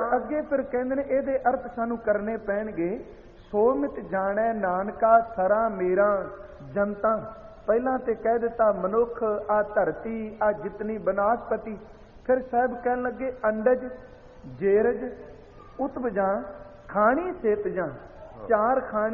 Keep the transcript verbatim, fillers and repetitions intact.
ਅੱਗੇ ਫਿਰ ਕਹਿੰਦੇ ਨੇ ਇਹਦੇ ਅਰਥ ਸਾਨੂੰ ਕਰਨੇ ਪੈਣਗੇ। ਸੋਮਿਤ ਜਾਣੈ ਨਾਨਕਾ ਸਰਾ ਮੇਰਾ ਜਨਤਾ। ਪਹਿਲਾਂ ਤੇ ਕਹਿ ਦਿੱਤਾ ਮਨੁੱਖ, ਆ ਧਰਤੀ, ਆ ਜਿਤਨੀ ਬਨਾਸਪਤੀ। ਫਿਰ ਸਾਹਿਬ ਕਹਿਣ ਲੱਗੇ ਅੰਡਜ, ਜੇਰਜ, ਉਤਪਜਾਂ, ਖਾਣੀ ਸੇਤਜਾਂ। ਚਾਰ ਖਾਣੀ